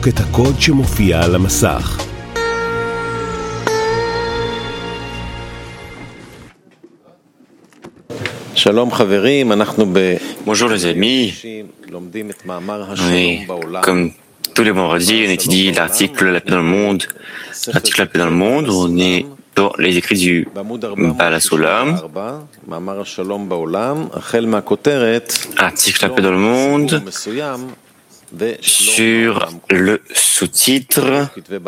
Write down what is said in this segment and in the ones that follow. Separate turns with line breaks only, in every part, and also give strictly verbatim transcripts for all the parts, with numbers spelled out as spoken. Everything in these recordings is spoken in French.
לבדוק את הקוד שמופיע על המסך.
Bonjour les amis, oui, comme tous les vendredis, on étudie l'article La paix dans le monde. L'article La paix dans le monde, on est dans les écrits du Baal HaSulam. Article La paix dans le monde, sur le sous-titre,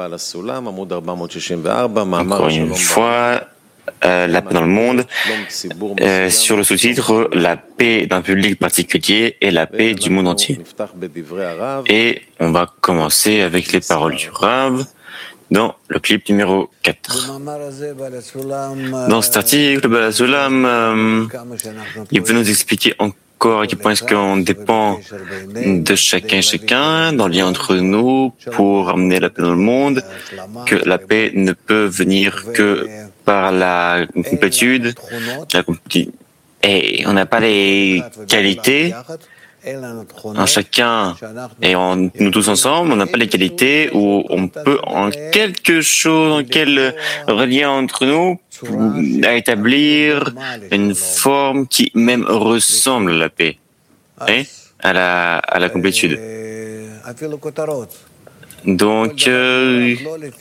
encore une fois, Euh, la paix dans le monde, euh, sur le sous-titre la paix d'un public particulier et la paix du monde entier. Et on va commencer avec les paroles du Rav dans le clip numéro quatre. Dans cet article, le Baal HaSulam, euh, il veut nous expliquer encore à quel point est-ce qu'on dépend de chacun et chacun, dans le lien entre nous, pour amener la paix dans le monde, que la paix ne peut venir que par la complétude, la complétude. Et on n'a pas les qualités en chacun et en, nous tous ensemble, on n'a pas les qualités où on peut en quelque chose, en quel lien entre nous, à établir une forme qui même ressemble à la paix, et à la, à la complétude. Donc, euh,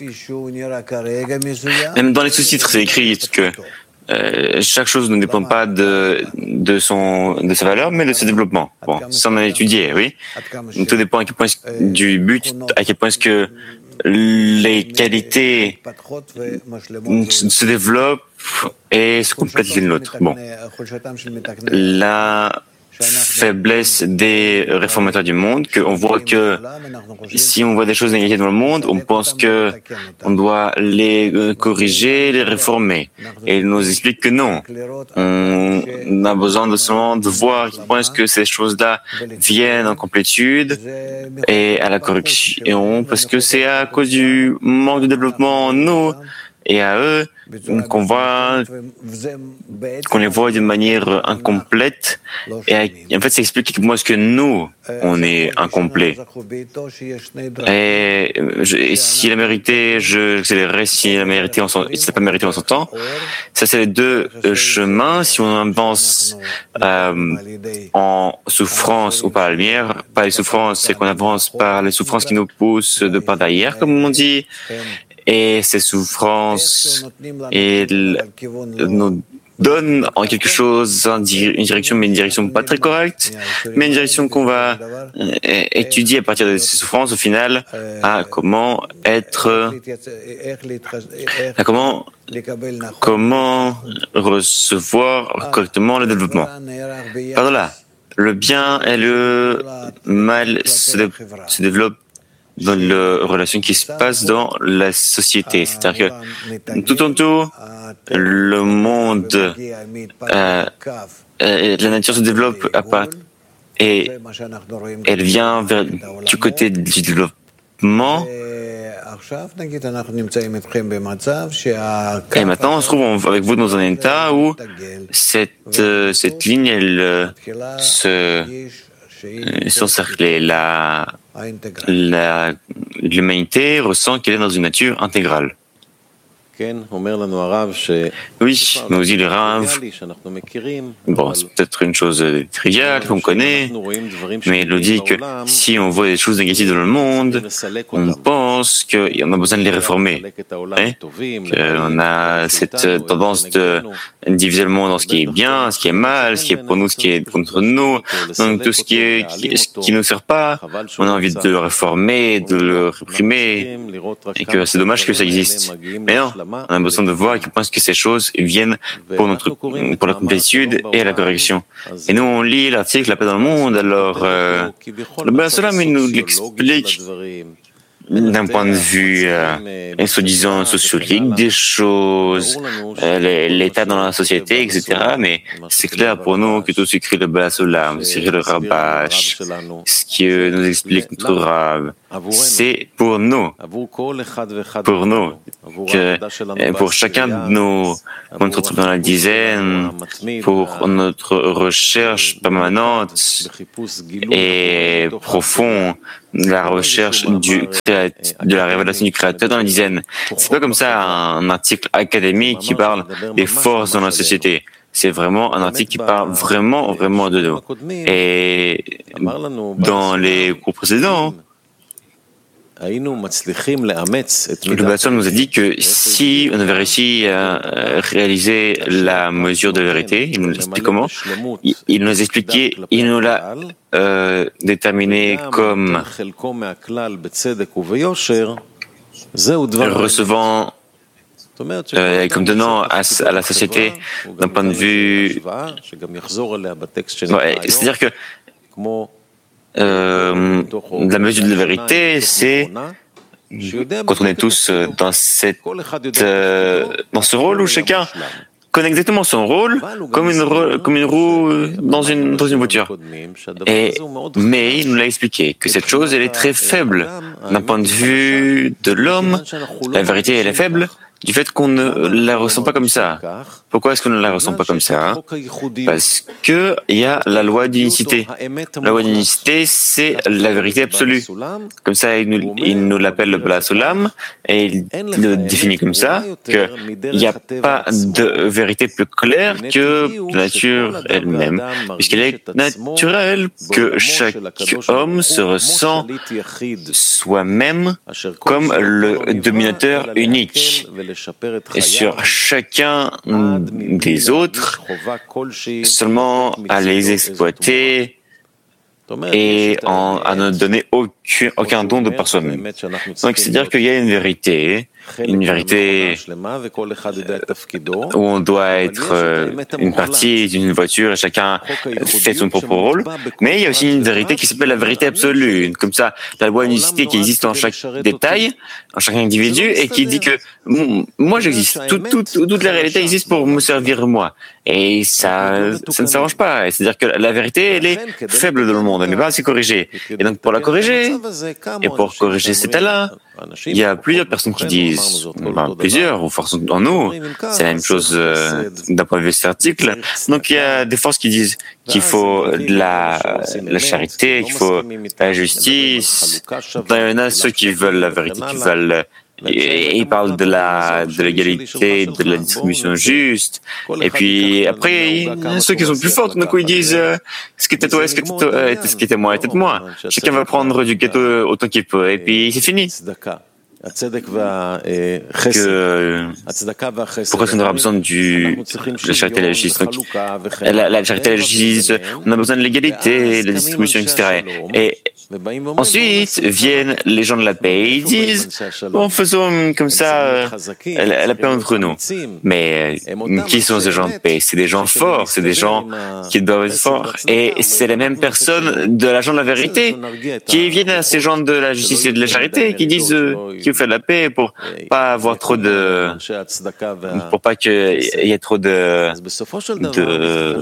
même dans les sous-titres, c'est écrit que euh, chaque chose ne dépend pas de, de, son, de sa valeur, mais de ses développements. Bon, ça on a étudié, oui. Tout dépend à quel point du but, à quel point est-ce que les qualités se développent et se complètent l'une l'autre. Bon, la faiblesse des réformateurs du monde, qu'on voit que si on voit des choses négatives dans le monde, on pense que on doit les corriger, les réformer. Et ils nous expliquent que non. On a besoin de seulement de voir à quel point est-ce que ces choses-là viennent en complétude et à la correction, parce que c'est à cause du manque de développement en nous et à eux qu'on voit, qu'on les voit d'une manière incomplète. Et en fait, ça explique comment est-ce que nous, on est incomplets. Et, je, et si la mérité, je accélérerai, si la mérité, on s'en, si c'est pas mérité, on s'entend. Ça, c'est les deux chemins. Si on avance euh, en souffrance ou par la lumière, pas les souffrances, c'est qu'on avance par les souffrances qui nous poussent de par derrière, comme on dit. Et ces souffrances et nous donnent en quelque chose une direction, mais une direction pas très correcte, mais une direction qu'on va étudier à partir de ces souffrances au final à comment être, à comment, comment recevoir correctement le développement. Par là, le bien et le mal se, dé, se développent dans les relations qui se passent dans la société. C'est-à-dire que tout en tout, le monde, euh, euh, la nature se développe à part, et elle vient vers, du côté du développement. Et maintenant, on se trouve avec vous dans un état où cette, euh, cette ligne, elle se s'encercler. La, la, l'humanité ressent qu'elle est dans une nature intégrale. Oui, nous dit le Rav. Bon, c'est peut-être une chose triviale qu'on connaît, mais il nous dit que si on voit des choses négatives dans le monde, on pense qu'on a besoin de les réformer. Hein? Qu'on a cette tendance de diviser le monde en ce qui est bien, ce qui est mal, ce qui est pour nous, ce qui est contre nous. Donc tout ce qui est, qui, ce qui nous sert pas, on a envie de le réformer, de le réprimer, et que c'est dommage que ça existe. Mais non. On a besoin de voir à quel point que ces choses viennent pour notre, pour la complétude et la correction. Et nous, on lit l'article La paix dans le monde, alors, euh, le Baal HaSulam, il nous l'explique d'un point de vue, euh, soi-disant sociologique des choses, euh, l'état dans la société, et cetera. Mais c'est clair pour nous que tout ce qu'écrit le Baal HaSulam, ce qu'écrit le Rabash, ce que nous explique notre Rav, c'est pour nous, pour nous, que pour chacun de nos notre dans la dizaine, pour notre recherche permanente et profonde, la recherche du de la révélation du Créateur dans la dizaine. C'est pas comme ça un article académique qui parle des forces dans la société. C'est vraiment un article qui parle vraiment, vraiment de nous. Et dans les cours précédents, le Bâton nous a dit que si on avait réussi à réaliser la mesure de vérité, il nous explique comment, il nous expliquait, il nous l'a euh, déterminé comme recevant, euh, comme donnant à, à la société d'un point de vue, ouais, c'est-à-dire que Euh, la mesure de la vérité, c'est quand on est tous dans cette, euh, dans ce rôle où chacun connaît exactement son rôle, comme une, comme une roue dans une, dans une voiture. Et, mais il nous l'a expliqué que cette chose, elle est très faible d'un point de vue de l'homme. La vérité, elle est faible du fait qu'on ne la ressent pas comme ça. Pourquoi est-ce qu'on ne la ressent pas comme ça? Parce que il y a la loi d'unicité. La loi d'unicité, c'est la vérité absolue. Comme ça, il nous, il nous l'appelle le Bala Sulam, et il le définit comme ça, qu'il n'y a pas de vérité plus claire que la nature elle-même, puisqu'elle est naturelle que chaque homme se ressent soi-même comme le dominateur unique. Et sur chacun des autres, seulement à les exploiter et en, à ne donner aucun, aucun don de par soi-même. Donc, c'est-à-dire qu'il y a une vérité, une vérité où on doit être euh, une partie d'une voiture et chacun fait son propre rôle, mais il y a aussi une vérité qui s'appelle la vérité absolue, comme ça, la loi d'unicité qui existe en chaque détail, en chaque individu, et qui dit que moi j'existe, tout, tout, tout, toute la réalité existe pour me servir moi. Et ça, ça ne s'arrange pas. C'est-à-dire que la vérité, elle est faible dans le monde, elle n'est pas assez corrigée. Et donc pour la corriger, et pour corriger cet état-là, il y a plusieurs personnes qui disent, ben, plusieurs, ou forces en nous, c'est la même chose euh, d'un point de vue de cet article. Donc il y a des forces qui disent qu'il faut de la, la charité, qu'il faut la justice. Il y en a ceux qui veulent la vérité, qui veulent et ils parlent de la de l'égalité, de la distribution juste. Et puis après, ceux qui sont plus forts, tout d'un coup, ils disent euh, ce qui était toi, ce qui était toi, ce qui était moi, était moi. Chacun va prendre du gâteau autant qu'il peut, et puis c'est fini. Que, pourquoi est-ce qu'on aura besoin du, de la charité et la justice? Donc, la, la charité et la justice, on a besoin de l'égalité, de la distribution, et cetera. Et ensuite viennent les gens de la paix et ils disent, bon, faisons comme ça la, la paix entre nous. Mais qui sont ces gens de paix? C'est des gens forts, c'est des gens qui doivent être forts. Et c'est les mêmes personnes de l'agent de la vérité qui viennent à ces gens de la justice et de la charité et qui disent euh, qu'il faut faire la paix pour pas avoir trop de, pour pas qu'il y ait trop de, de,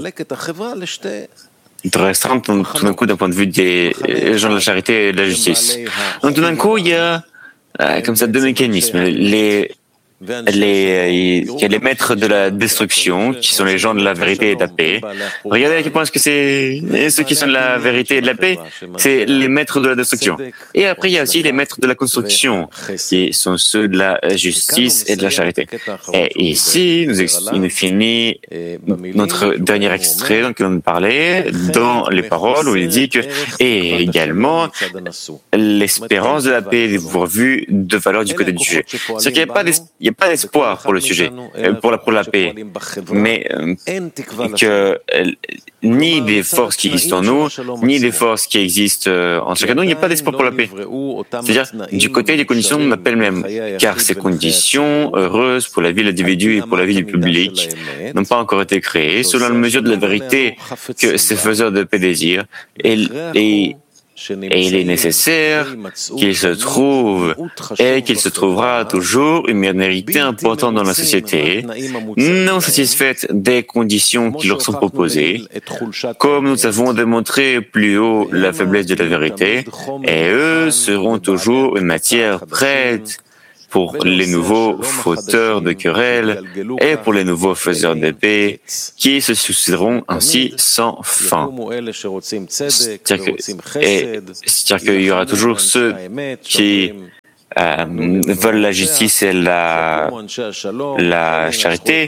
de restreintes tout d'un coup d'un point de vue des gens de la charité et de la justice. Donc tout d'un coup, il y a euh, comme ça deux mécanismes. Les Les, il y a les maîtres de la destruction, qui sont les gens de la vérité et de la paix. Regardez à quel point est-ce que c'est ceux qui sont de la vérité et de la paix, c'est les maîtres de la destruction. Et après, il y a aussi les maîtres de la construction, qui sont ceux de la justice et de la charité. Et ici, nous, il nous finit notre dernier extrait dont on parlait dans les paroles où il dit que, et également, l'espérance de la paix est pourvue de valeur du côté du sujet. C'est qu'il n'y a pas d'espérance, pas d'espoir pour le sujet, pour la, pour la paix, mais euh, que euh, ni des forces qui existent en nous, ni des forces qui existent euh, en chacun de nous, il n'y a pas d'espoir pour la paix. C'est-à-dire, du côté des conditions, on appelle même, car ces conditions heureuses pour la vie de l'individu et pour la vie du public n'ont pas encore été créées, selon la mesure de la vérité que ces faiseurs de paix désirent, et, et Et il est nécessaire qu'il se trouve et qu'il se trouvera toujours une minorité importante dans la société, non satisfaite des conditions qui leur sont proposées, comme nous avons démontré plus haut la faiblesse de la vérité, et eux seront toujours une matière prête pour les nouveaux fauteurs de querelles et pour les nouveaux faiseurs de paix qui se succéderont ainsi sans fin. C'est-à-dire que, et, c'est-à-dire qu'il y aura toujours ceux qui Euh, veulent la justice et la, la charité,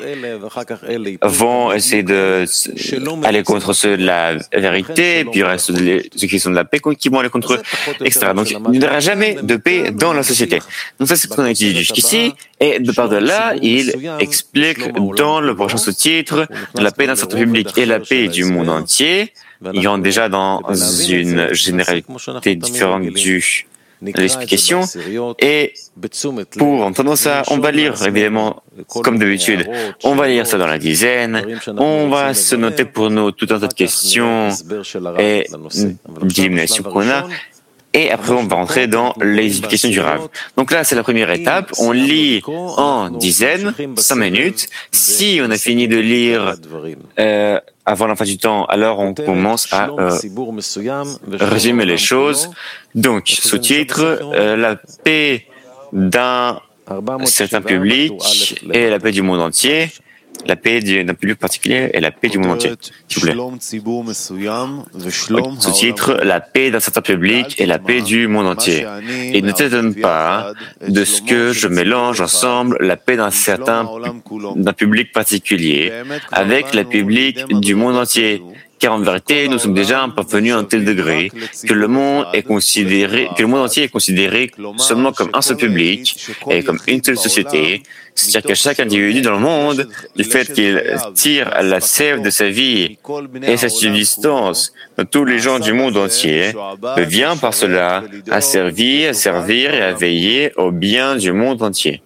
vont essayer d'aller contre ceux de la vérité, et puis il y aura ceux, de, ceux qui sont de la paix qui vont aller contre eux, et cetera. Donc il n'y aura jamais de paix dans la société. Donc ça, c'est ce qu'on a étudié jusqu'ici, et de par de là, il explique dans le prochain sous-titre la paix d'un certain public et la paix du monde entier. Il y en a déjà dans une généralité différente du l'explication, et pour entendre ça, on va lire, évidemment, comme d'habitude, on va lire ça dans la dizaine, on va se noter pour nous tout un tas de questions et d'élimination qu'on a, et après on va rentrer dans les explications du Rav. Donc là, c'est la première étape, on lit en dizaines, cinq minutes. Si on a fini de lire euh, avant la fin du temps, alors on commence à euh, résumer les choses. Donc, sous-titre, euh, la paix d'un certain public et la paix du monde entier. La paix d'un public particulier et la paix du monde entier, s'il vous plaît. Sous-titre, la paix d'un certain public et la paix du monde entier. Et ne t'étonne pas de ce que je mélange ensemble la paix d'un certain d'un public particulier avec la public du monde entier. Car en vérité, nous sommes déjà parvenus à un tel degré que le monde est considéré, que le monde entier est considéré seulement comme un seul public et comme une seule société. C'est-à-dire que chaque individu dans le monde, du fait qu'il tire la sève de sa vie et sa subsistance de tous les gens du monde entier, vient par cela à servir, à servir et à veiller au bien du monde entier.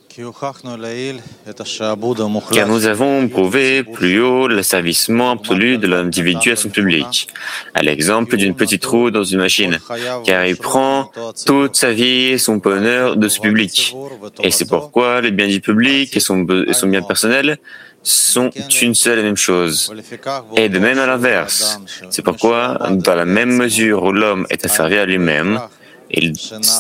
Car nous avons prouvé plus haut l'asservissement absolu de l'individu à son public, à l'exemple d'une petite roue dans une machine, car il prend toute sa vie et son bonheur de ce public. Et c'est pourquoi les biens du public et son, et son bien personnel sont une seule et même chose. Et de même à l'inverse. C'est pourquoi, dans la même mesure où l'homme est asservi à lui-même, il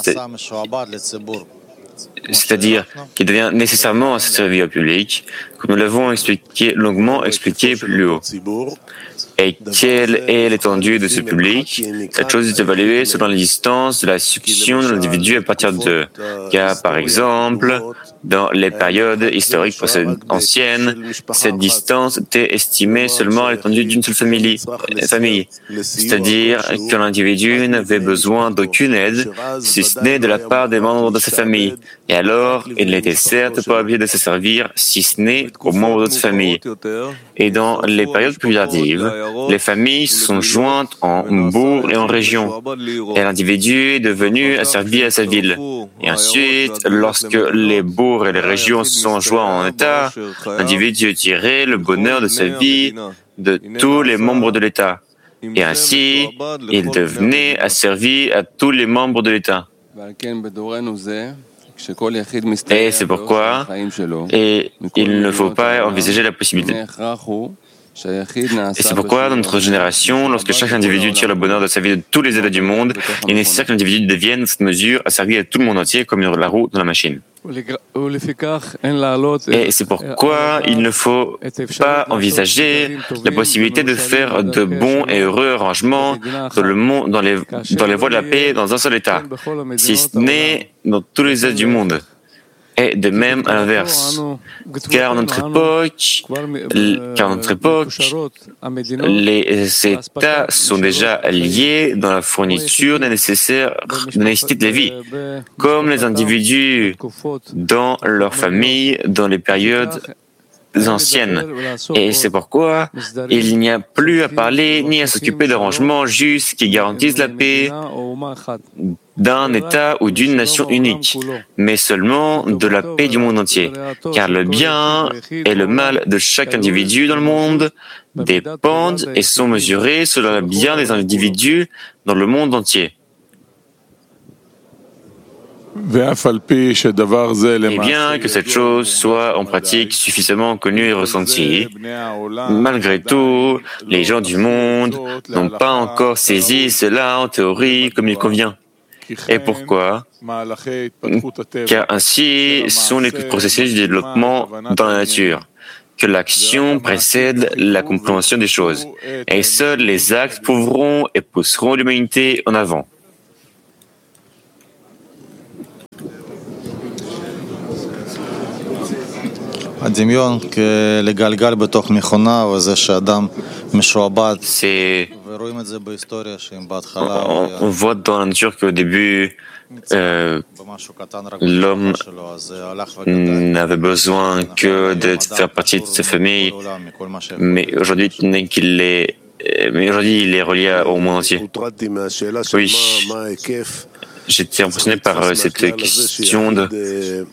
c'est-à-dire qu'il devient nécessairement asservi au public, comme nous l'avons expliqué, longuement expliqué plus haut. Et quelle est l'étendue de ce public? Cette chose est évaluée selon la distance de la succession de l'individu à partir de, car par exemple, dans les périodes historiques anciennes, cette distance était estimée seulement à l'étendue d'une seule famille, famille. C'est-à-dire que l'individu n'avait besoin d'aucune aide, si ce n'est de la part des membres de sa famille. Et alors, il n'était certes pas obligé de se servir, si ce n'est aux membres de sa famille. Et dans les périodes plus tardives, les familles sont jointes en bourg et en région, et l'individu est devenu asservi à sa ville. Et ensuite, lorsque les bourgs et les régions sont joints en état, l'individu tirait le bonheur de sa vie de tous les membres de l'État. Et ainsi, il devenait asservi à tous les membres de l'État. Et c'est pourquoi et il ne faut pas envisager la possibilité. Et c'est pourquoi, dans notre génération, lorsque chaque individu tire le bonheur de sa vie de tous les États du monde, il est nécessaire que l'individu devienne, dans cette mesure, asservi à tout le monde entier comme la roue dans la machine. Et c'est pourquoi il ne faut pas envisager la possibilité de faire de bons et heureux arrangements dans, le monde, dans, les, dans les voies de la paix dans un seul État, si ce n'est dans tous les États du monde. Et de même à l'inverse, car en notre époque, car en notre époque, les États sont déjà liés dans la fourniture des nécessaires, des nécessités de la vie, comme les individus dans leur famille dans les périodes anciennes. Et c'est pourquoi il n'y a plus à parler ni à s'occuper d'arrangements justes qui garantissent la paix d'un État ou d'une nation unique, mais seulement de la paix du monde entier, car le bien et le mal de chaque individu dans le monde dépendent et sont mesurés selon le bien des individus dans le monde entier. Et bien que cette chose soit en pratique suffisamment connue et ressentie, malgré tout, les gens du monde n'ont pas encore saisi cela en théorie comme il convient. Et pourquoi? Car ainsi sont les processus de développement dans la nature, que l'action précède la compréhension des choses, et seuls les actes prouveront et pousseront l'humanité en avant. C'est... On, on voit dans la nature qu'au début, euh, l'homme n'avait besoin que de faire partie de sa famille, mais aujourd'hui, qu'il est, mais aujourd'hui, il est relié au monde entier. Oui, j'étais impressionné par cette question de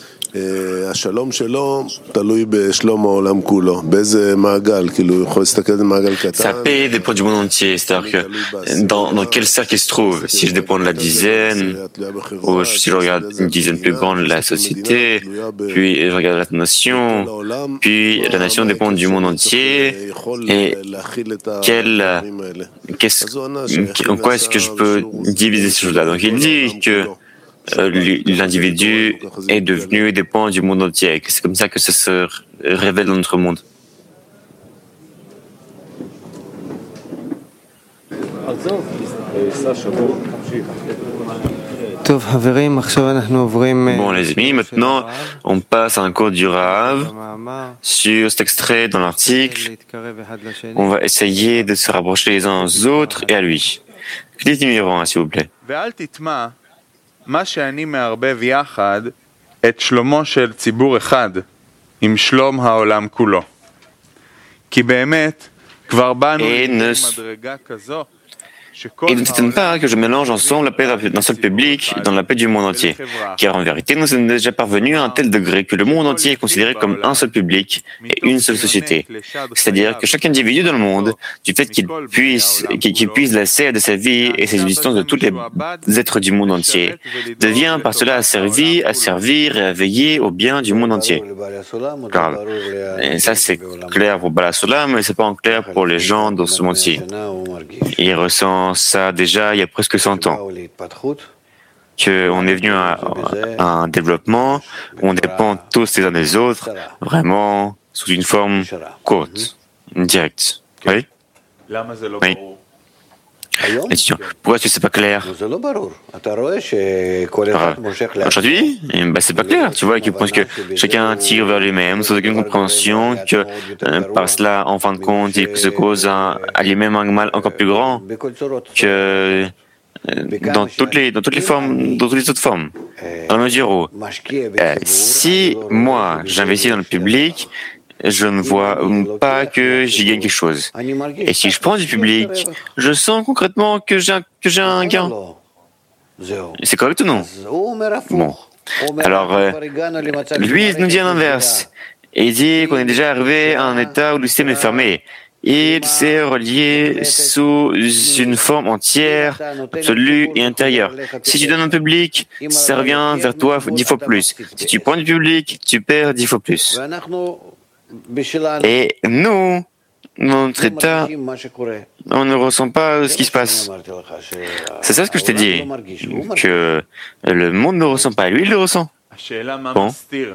sa paix dépend du monde entier, c'est-à-dire que dans, dans quel cercle il se trouve. Si je dépends de la dizaine, ou si je regarde une dizaine plus grande, la société, puis je regarde la nation, puis la nation dépend du monde entier, et quel, qu'est-ce, en quoi est-ce que je peux diviser ces choses-là? Donc il dit que l'individu est devenu dépend du monde entier, et que c'est comme ça que ça se révèle dans notre monde. Bon les amis, maintenant on passe à un cours du Rav sur cet extrait dans l'article. On va essayer de se rapprocher les uns aux autres et à lui. Clique numéro un, s'il vous plaît.
מה שאני מערבב יחד את שלומו של ציבור אחד עם שלום העולם כולו. כי באמת כבר באנו למדרגה כזו
Et ne s'étonne pas que je mélange ensemble la paix d'un seul public dans la paix du monde entier, car en vérité nous sommes déjà parvenus à un tel degré que le monde entier est considéré comme un seul public et une seule société. C'est-à-dire que chaque individu dans le monde, du fait qu'il puisse, qu'il puisse la serre de sa vie et ses existences de tous les êtres du monde entier, devient par cela asservi, à servir et à veiller au bien du monde entier. Car, et ça c'est clair pour Bala Solam, mais c'est pas en clair pour les gens dans ce monde-ci. Ils ressentent ça déjà il y a presque cent ans, qu'on est venu à, à un développement où on dépend tous les uns des autres, vraiment sous une forme courte, directe. Oui? Oui. Pourquoi est-ce que c'est pas clair? Aujourd'hui, bah, c'est pas clair. Tu vois, qu'ils pensent que chacun tire vers lui-même sans aucune compréhension, que euh, par cela, en fin de compte, il se cause un, à lui-même un mal encore plus grand que euh, dans toutes les dans toutes les formes, dans toutes les autres formes. Dans la mesure où, euh, si moi j'investis dans le public, je ne vois pas que j'y gagne quelque chose. Et si je prends du public, je sens concrètement que j'ai un, que j'ai un gain. C'est correct ou non? Bon. Alors, euh, lui, il nous dit l'inverse. Il dit qu'on est déjà arrivé à un état où le système est fermé. Il s'est relié sous une forme entière, absolue et intérieure. Si tu donnes un public, ça revient vers toi dix fois plus. Si tu prends du public, tu perds dix fois plus. Et nous, notre état, on ne ressent pas ce qui se passe. C'est ça ce que je t'ai dit, que le monde ne ressent pas, lui il le ressent. Bon.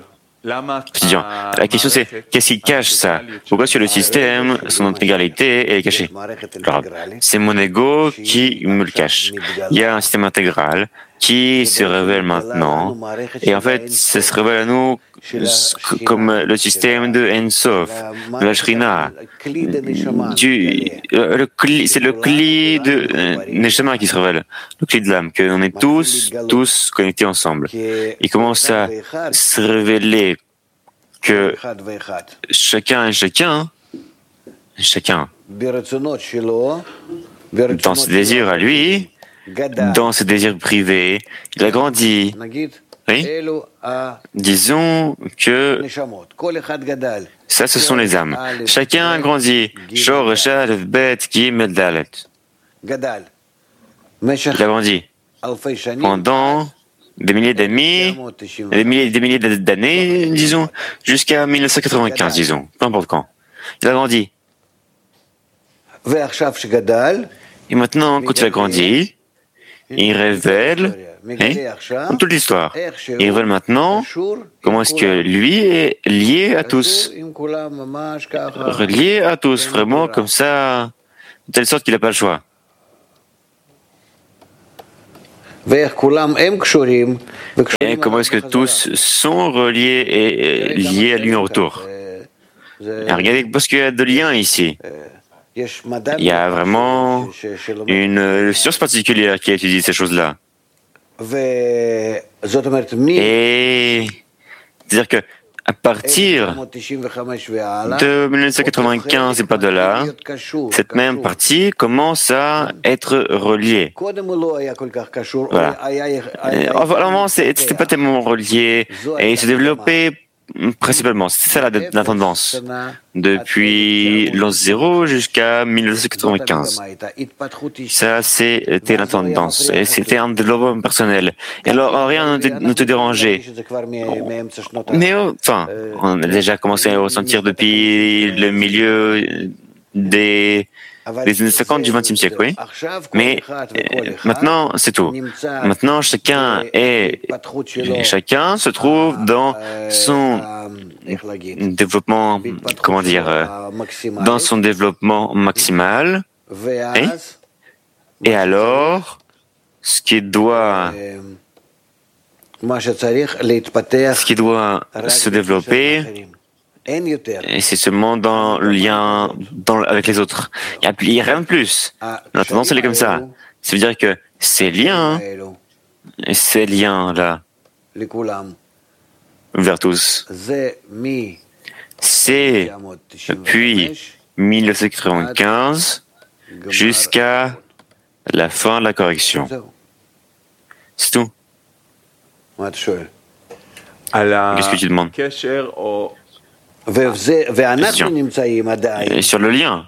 La question c'est, qu'est-ce qui cache ça? Pourquoi sur le système, son intégralité est cachée? C'est mon ego qui me le cache. Il y a un système intégral qui se révèle maintenant, et en fait, ça se révèle à nous comme le système de Ensof, de la Shrina. Du, le cli, c'est le cli de euh, Neshama qui se révèle, le cli de l'âme, qu'on est tous, tous connectés ensemble. Il commence à se révéler que chacun et chacun, chacun, dans ses désirs à lui, dans ses désirs privés, il a grandi. Oui. Disons que ça, ce sont les âmes. Chacun a grandi. Shor, Reshad, Bet, Gim, Dalet. Il a grandi pendant des milliers d'années, des milliers, des milliers d'années, disons, jusqu'à mille neuf cent quatre-vingt-quinze, disons, peu importe quand. Il a grandi. Et maintenant, quand il a grandi, il révèle hein, toute l'histoire. Il révèle maintenant comment est-ce que lui est lié à tous. Relié à tous, vraiment comme ça, de telle sorte qu'il n'a pas le choix. Et comment est-ce que tous sont reliés et liés à lui en retour? Et regardez, parce qu'il y a de liens ici. Il y a vraiment une science particulière qui étudie ces choses-là. Et c'est-à-dire que à partir de mille neuf cent quatre-vingt-quinze et pas de là, cette même partie commence à être reliée. Voilà. Avant, c'était pas tellement relié et il se développait principalement. C'est ça la, la tendance. Depuis l'an zéro jusqu'à mille neuf cent quatre-vingt-quinze. Ça, c'était la tendance. Et c'était un développement personnel. Et alors, rien ne te dérangeait. Mais enfin, on a déjà commencé à ressentir depuis le milieu des, des années cinquante du vingtième siècle, oui. Mais euh, maintenant, c'est tout. Maintenant, chacun est, chacun se trouve dans son développement, comment dire, euh, dans son développement maximal. Et, et alors, ce qui doit, ce qui doit se développer, et c'est seulement dans le lien dans, avec les autres. Il n'y a, a rien de plus. La tendance, elle est comme ça. Ça veut dire que ces liens, et ces liens-là, vers tous, c'est depuis mille neuf cent quatre-vingt-quinze jusqu'à la fin de la correction. C'est tout. Qu'est-ce que tu demandes? Et sur le lien.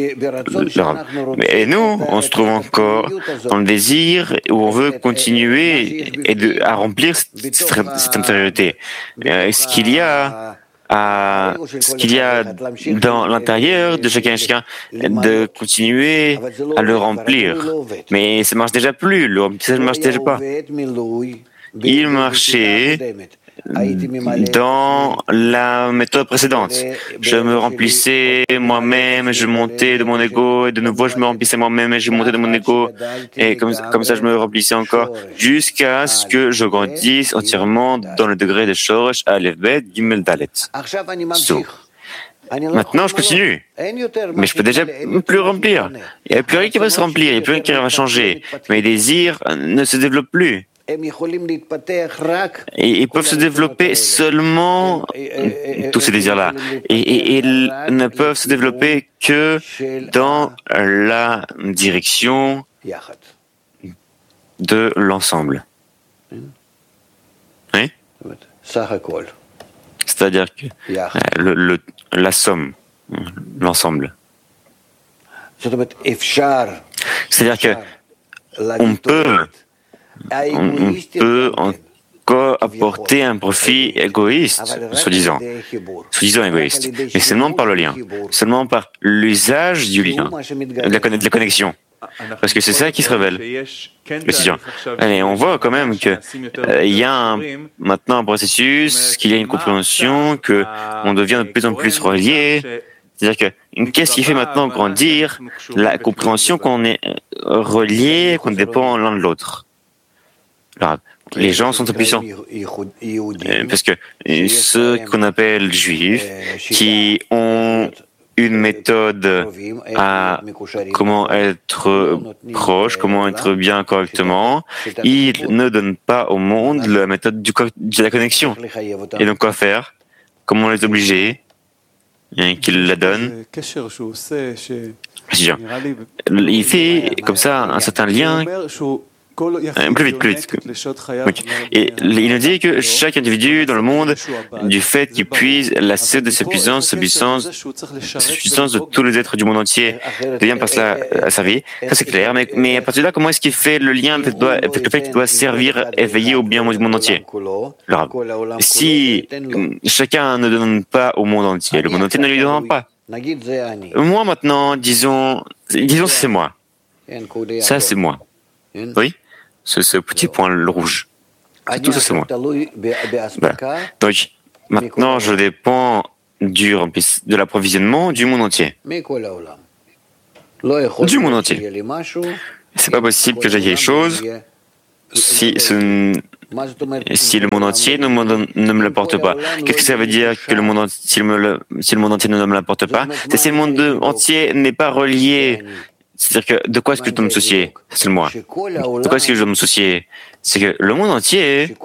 Et nous, on se trouve encore dans le désir où on veut continuer et de, à remplir cette, cette intériorité. Euh, ce qu'il y a à, ce qu'il y a dans l'intérieur de chacun et chacun, de continuer à le remplir. Mais ça marche déjà plus, le remplissage ne marche déjà pas. Il marchait dans la méthode précédente. Je me remplissais moi-même, je montais de mon ego, et de nouveau je me remplissais moi-même et je montais de mon ego, et comme, comme ça je me remplissais encore, jusqu'à ce que je grandisse entièrement dans le degré de Shoresh, Aleph, Bet, Gimel, Dalet. So. Maintenant, je continue, mais je peux déjà plus remplir. Il n'y a plus rien qui va se remplir, il n'y a plus rien qui va changer. Mes désirs ne se développent plus. Et ils peuvent se développer seulement, tous ces désirs-là, et, et, et ils ne peuvent se développer que dans la direction de l'ensemble. Oui? C'est-à-dire que le, le, la somme, l'ensemble. C'est-à-dire que on peut on peut encore apporter un profit égoïste, soi-disant, soi-disant égoïste, mais seulement par le lien, seulement par l'usage du lien, de la, de la connexion, parce que c'est ça qui se révèle. Et on voit quand même qu'il euh, y a un, maintenant un processus, qu'il y a une compréhension, qu'on devient de plus en plus relié. C'est-à-dire que qu'est-ce qui fait maintenant grandir la compréhension qu'on est relié, qu'on dépend l'un de l'autre. Alors, les gens sont puissants. Parce que ceux qu'on appelle juifs, qui ont une méthode à comment être proche, comment être bien correctement, ils ne donnent pas au monde la méthode du, de la connexion. Et donc quoi faire? Comment les obliger qu'ils la donnent? Il fait comme ça un certain lien. Plus vite, plus vite. Et il nous dit que chaque individu dans le monde, du fait qu'il puise la source de sa puissance, sa puissance, sa puissance de tous les êtres du monde entier, devient par cela à sa vie. Ça c'est clair. Mais, mais à partir de là, comment est-ce qu'il fait le lien avec, doit, avec le fait qu'il doit servir et veiller au bien du monde entier? Alors, si chacun ne donne pas au monde entier, le monde entier ne lui donne pas. Moi maintenant, disons, disons c'est moi. Ça c'est moi. Oui. ce, ce petit point rouge. C'est tout ça, c'est moi. Voilà. Donc, maintenant, je dépends du, de l'approvisionnement du monde entier. Du monde entier. C'est pas possible que j'aie quelque chose si, ce, si le monde entier ne me, ne me l'apporte pas. Qu'est-ce que ça veut dire que le monde, si, le, si le monde entier ne me l'apporte pas? C'est si le monde entier n'est pas relié. C'est-à-dire que de quoi est-ce que je dois me soucier? C'est le moi. De quoi est-ce que je dois me soucier? C'est que le monde entier,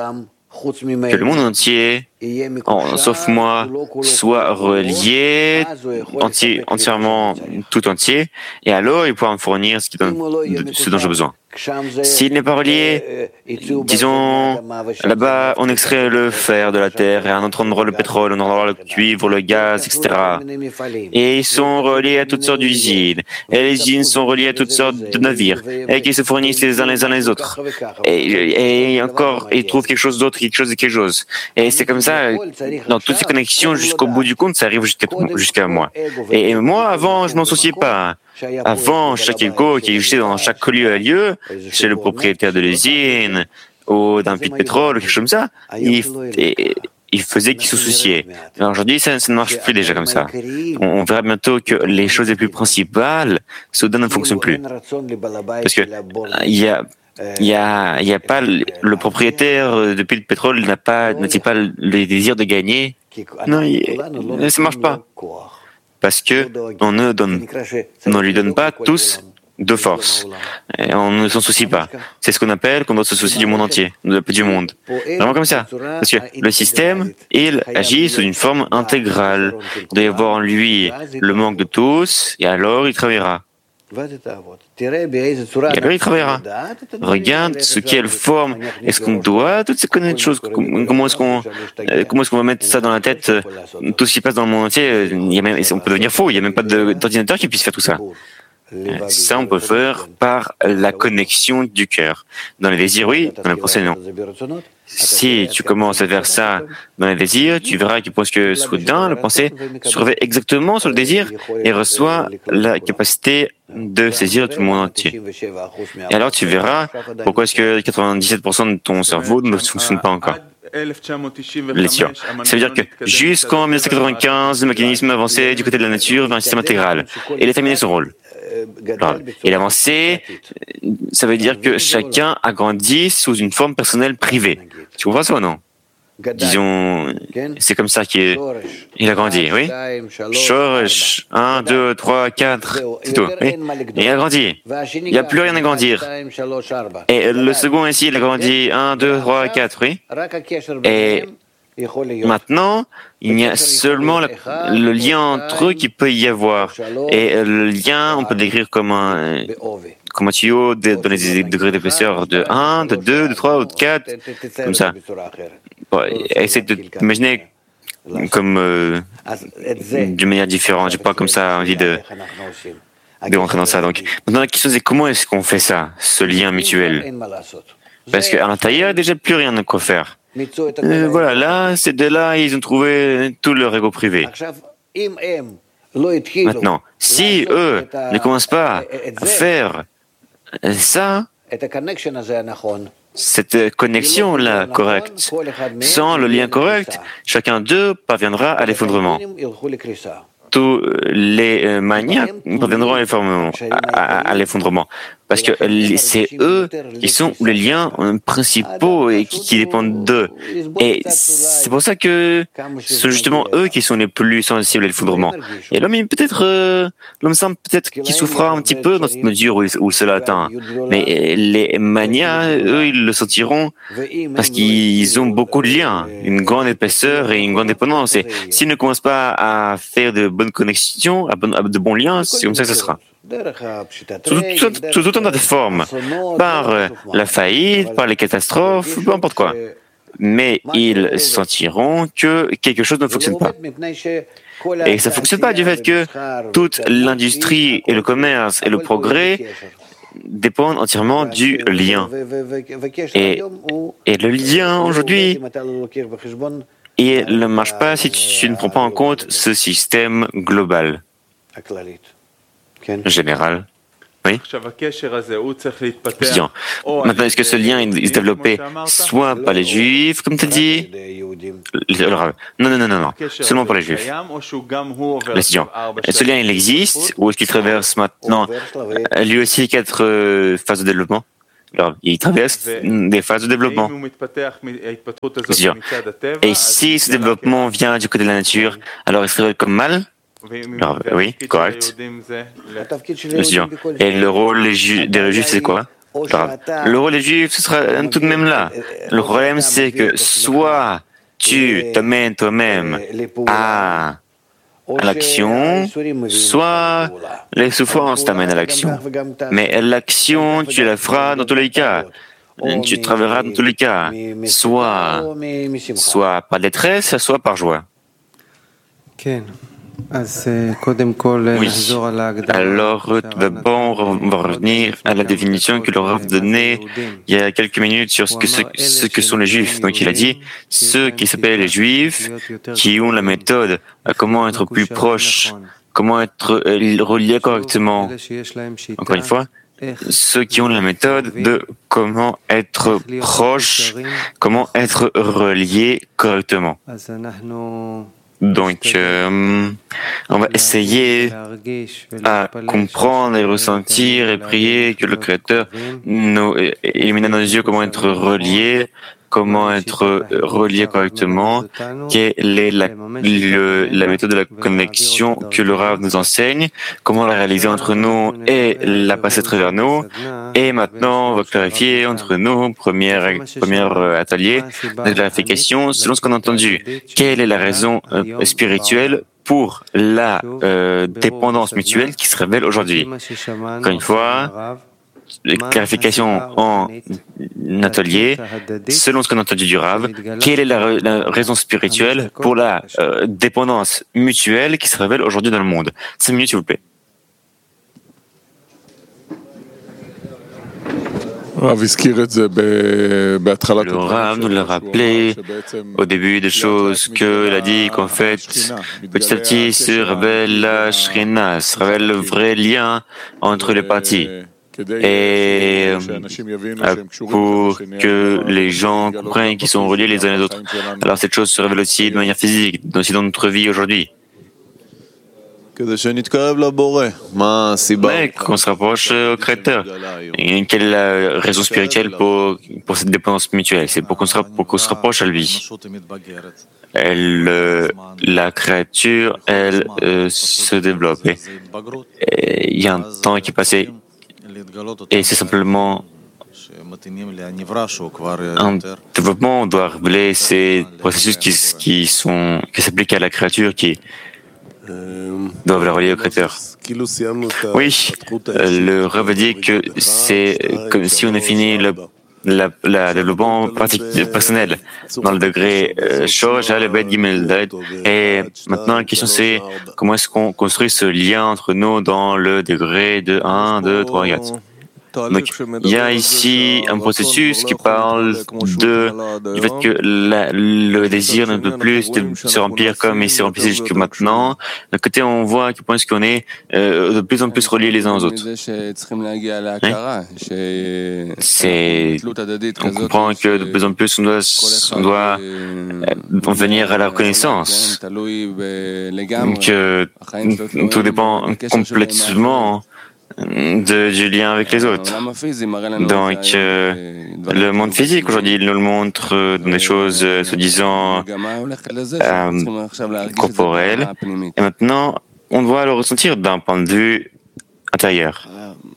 que le monde entier, en, sauf moi, soit relié entier, entièrement, tout entier, et alors il pourra me fournir ce, qui donne, ce dont j'ai besoin. S'il n'est pas relié, disons, là-bas, on extrait le fer de la terre, et à un autre endroit le pétrole, un endroit le cuivre, le gaz, et cetera. Et ils sont reliés à toutes sortes d'usines, et les usines sont reliées à toutes sortes de navires, et qui se fournissent les uns les uns les autres. Et, et encore, ils trouvent quelque chose d'autre, quelque chose de quelque chose. Et c'est comme ça, dans toutes ces connexions, jusqu'au bout du compte, ça arrive jusqu'à jusqu'à moi. Et moi, avant, je m'en souciais pas. Avant, chaque ego qui existait dans chaque lieu à lieu, chez le propriétaire de l'usine, ou d'un puits de pétrole, ou quelque chose comme ça, il, et, il faisait qu'il se souciait. Alors aujourd'hui, ça, ça ne marche plus déjà comme ça. On, on verra bientôt que les choses les plus principales, soudain, ne fonctionnent plus. Parce que il y a Il y a, il y a pas le, le propriétaire de puits de pétrole n'a pas, n'a-t-il pas le désir de gagner? Non, il, ça marche pas. Parce que on ne donne, on ne lui donne pas tous de force. Et on ne s'en soucie pas. C'est ce qu'on appelle qu'on doit se soucier du monde entier, du monde. Vraiment comme ça. Parce que le système, il agit sous une forme intégrale. Il doit y avoir en lui le manque de tous, et alors il travaillera. Et alors il travaillera. Regarde sous quelle forme est-ce qu'on doit toutes ces connaître choses. Comment est-ce qu'on, comment est-ce qu'on va mettre ça dans la tête? Tout ce qui passe dans le monde entier, il y a même, on peut devenir faux. Il n'y a même pas d'ordinateur qui puisse faire tout ça. Ça, on peut faire par la connexion du cœur. Dans les désirs, oui. Dans les pensées, non. Si tu commences à faire ça dans les désirs, tu verras que parce que soudain, la pensée se réveille exactement sur le désir et reçoit la capacité de saisir tout le monde entier. Et alors, tu verras pourquoi est-ce que quatre-vingt-dix-sept pour cent de ton cerveau ne fonctionne pas encore. Les sciences. Ça veut dire que jusqu'en mille neuf cent quatre-vingt-quinze, le mécanisme avançait du côté de la nature vers un système intégral. Et il a terminé son rôle. Alors, il a avancé, ça veut dire que chacun a grandi sous une forme personnelle privée. Tu comprends ça ou non? Disons, c'est comme ça qu'il il a grandi, oui? Shoresh, un, deux, trois, quatre, c'est tout, oui? Et il a grandi. Il n'y a plus rien à grandir. Et le second ici, il a grandi un, deux, trois, quatre, oui? Et maintenant, il y a seulement la, le lien entre eux qui peut y avoir. Et le lien, on peut décrire comme un, comme un tuyau de, dans les degrés d'épaisseur de un, de deux, de trois ou de quatre, comme ça. Bon, essaye de t'imaginer comme euh, d'une manière différente. J'ai pas comme ça envie de, de rentrer dans ça. Donc, maintenant la question c'est comment est-ce qu'on fait ça, ce lien mutuel? Parce qu'à l'intérieur, il n'y a déjà plus rien à quoi faire. Euh, voilà, là, c'est de là, ils ont trouvé tout leur ego privé. Maintenant, si eux ne commencent pas à faire ça, cette connexion-là correcte, sans le lien correct, chacun d'eux parviendra à l'effondrement. Tous les maniaques parviendront à l'effondrement. Parce que c'est eux qui sont les liens principaux et qui, qui dépendent d'eux. Et c'est pour ça que c'est justement eux qui sont les plus sensibles à l'effondrement. Et l'homme, peut-être, euh, l'homme simple, peut-être qui souffrira un petit peu dans cette mesure où, où cela atteint. Mais les manias, eux, ils le sentiront parce qu'ils ont beaucoup de liens, une grande épaisseur et une grande dépendance. Et s'ils ne commencent pas à faire de bonnes connexions, à, bon, à de bons liens, c'est comme ça que ce sera. Sous tout un tas de formes, par la faillite, par les catastrophes, peu importe quoi. Mais ils sentiront que quelque chose ne fonctionne pas. Et ça ne fonctionne pas du fait que toute l'industrie et le commerce et le progrès dépendent entièrement du lien. Et, et le lien aujourd'hui, il ne marche pas si tu ne prends pas en compte ce système global, général. Oui. Maintenant, est-ce que ce lien est développé soit par les Juifs, comme tu as dit, le Rav? Non, non, non, non, non, seulement pour les Juifs. L'étudiant. Ce lien, il existe, ou est-ce qu'il traverse maintenant lui aussi quatre euh, phases de développement? Alors, il traverse des phases de développement. Et si ce développement vient du côté de la nature, alors il se révèle comme mal? Alors, oui, correct. Et le rôle des Juifs, c'est quoi? Alors, le rôle des Juifs, ce sera tout de même là. Le problème, c'est que soit tu t'amènes toi-même à à l'action, soit les souffrances t'amènent à l'action. Mais l'action, tu la feras dans tous les cas. Tu travailleras dans tous les cas. Soit, soit par détresse, soit par joie. Oui. Alors, d'abord, on va revenir à la définition que le Rav donnait il y a quelques minutes sur ce que, ce, ce que sont les Juifs. Donc, il a dit, ceux qui s'appellent les Juifs, qui ont la méthode à comment être plus proche, comment être relié correctement. Encore une fois, ceux qui ont la méthode de comment être proche, comment être relié correctement. Donc, euh, on va essayer à comprendre et ressentir et prier que le Créateur nous illumine dans nos yeux comment être relié, comment être relié correctement, quelle est la, le, la méthode de la connexion que le Rav nous enseigne, comment la réaliser entre nous et la passer à travers nous. Et maintenant, on va clarifier entre nous, premier, premier atelier de clarification, selon ce qu'on a entendu. Quelle est la raison euh, spirituelle pour la euh, dépendance mutuelle qui se révèle aujourd'hui? Encore une fois, clarification en atelier, selon ce qu'on a entendu du Rav, quelle est la, la raison spirituelle pour la euh, dépendance mutuelle qui se révèle aujourd'hui dans le monde? Cinq minutes, s'il vous plaît. Le Rav nous l'a rappelé au début des choses qu'il a dit qu'en fait, petit à petit se révèle la Shrina, se révèle le vrai lien entre les parties. Et pour que les gens comprennent qu'ils sont reliés les uns les autres. Alors cette chose se révèle aussi de manière physique, aussi dans notre vie aujourd'hui. Mais qu'on se rapproche au Créateur. Et quelle est la raison spirituelle pour, pour cette dépendance mutuelle? C'est pour qu'on se, pour qu'on se rapproche à lui. Elle, euh, la créature, elle euh, se développe. Et il y a un temps qui est passé. Et c'est simplement un développement, on doit révéler ces processus qui, qui, sont, qui s'appliquent à la créature, qui doivent la relier au Créateur. Oui, le Rav dit que c'est comme si on a fini le la, la développement pratique personnel dans le degré Shosh, le Bet Gimel Dalet. Et maintenant la question c'est comment est-ce qu'on construit ce lien entre nous dans le degré de un, deux, trois, quatre. Donc, il y a ici un processus qui parle de, du fait que la, le désir ne peut plus se remplir comme il s'est rempli jusque maintenant. D'un côté, on voit à quel point est-ce qu'on est euh, de plus en plus reliés les uns aux autres. Hein? C'est, on comprend que de plus en plus on doit, on doit euh, venir à la reconnaissance, que tout dépend complètement De, du lien avec les autres. Donc, euh, le monde physique aujourd'hui, il nous le montre euh, dans des choses euh, soi-disant euh, corporelles. Et maintenant, on doit le ressentir d'un point de vue intérieur.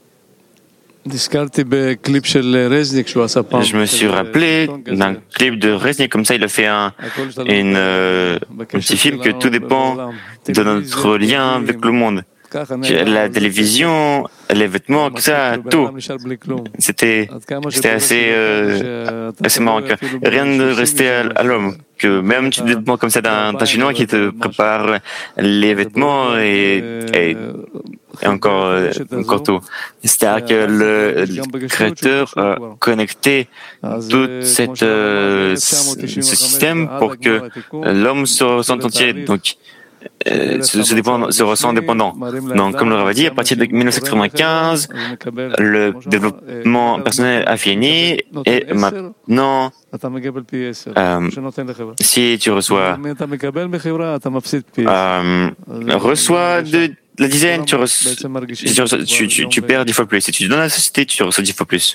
Je me suis rappelé d'un clip de Reznik, comme ça il a fait un, une, euh, un petit film que tout dépend de notre lien avec le monde. La télévision, les vêtements, tout ça, tout. C'était, c'était assez, euh, assez marrant. Que rien ne restait à, à l'homme. Que même tu dépends comme ça d'un, d'un chinois qui te prépare les vêtements et, et, et encore, encore tout. C'est-à-dire que le, le créateur a connecté tout cette, euh, ce système pour que l'homme se ressente entier. Donc, euh, se, se, dépend, se ressent dépendant. Donc, comme le Rav a dit, à partir de mille neuf cent quatre-vingt-quinze, le développement personnel a fini et maintenant, euh, si tu reçois, euh, reçois de la dizaine, tu, reçois, tu, reçois, tu, tu, tu perds dix fois plus. Si tu donnes à la société, tu reçois dix fois plus.